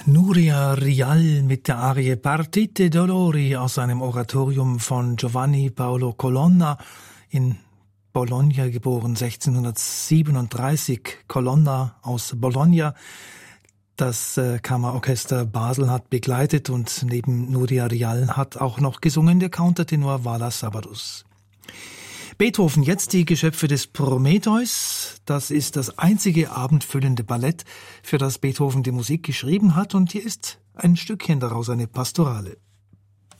Nuria Rial mit der Arie Partite Dolori aus einem Oratorium von Giovanni Paolo Colonna, in Bologna geboren, 1637. Colonna aus Bologna. Das Kammerorchester Basel hat begleitet und neben Nuria Rial hat auch noch gesungen der Countertenor Valas Sabarus. Beethoven, jetzt die Geschöpfe des Prometheus. Das ist das einzige abendfüllende Ballett, für das Beethoven die Musik geschrieben hat, und hier ist ein Stückchen daraus, eine Pastorale.